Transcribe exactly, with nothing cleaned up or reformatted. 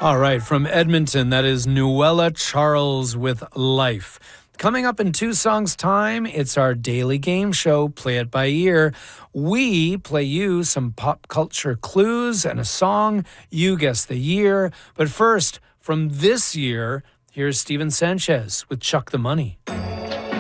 All right, from Edmonton, that is Nuella Charles with Life. Coming up in two songs' time, it's our daily game show, Play It By Ear. We play you some pop culture clues and a song. You guess the year. But first, from this year, here's Steven Sanchez with Chuck the Money.